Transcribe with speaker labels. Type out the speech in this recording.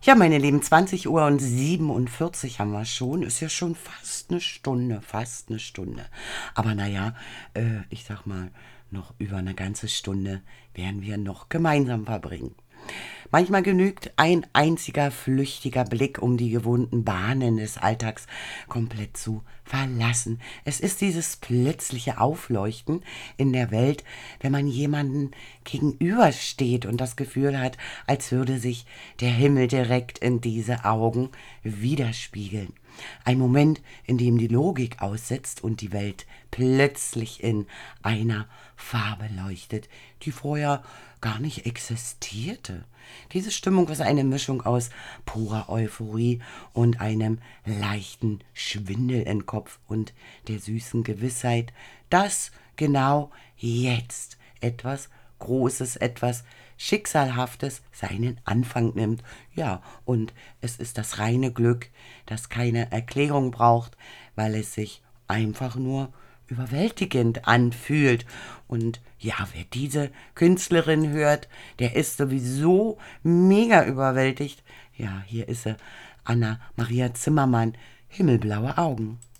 Speaker 1: Ja, meine Lieben, 20:47 haben wir schon. Ist ja schon fast eine Stunde, fast eine Stunde. Aber naja, ich sag mal, noch über eine ganze Stunde werden wir noch gemeinsam verbringen. Manchmal genügt ein einziger flüchtiger Blick, um die gewohnten Bahnen des Alltags komplett zu verlassen. Es ist dieses plötzliche Aufleuchten in der Welt, wenn man jemanden gegenübersteht und das Gefühl hat, als würde sich der Himmel direkt in diese Augen widerspiegeln. Ein Moment, in dem die Logik aussetzt und die Welt plötzlich in einer Farbe leuchtet, die vorher gar nicht existierte. Diese Stimmung ist eine Mischung aus purer Euphorie und einem leichten Schwindel im Kopf und der süßen Gewissheit, dass genau jetzt etwas Großes, etwas Schicksalhaftes seinen Anfang nimmt. Ja, und es ist das reine Glück, das keine Erklärung braucht, weil es sich einfach nur überwältigend anfühlt. Und ja, wer diese Künstlerin hört, der ist sowieso mega überwältigt. Ja, hier ist sie, Anna Maria Zimmermann, Himmelblaue Augen.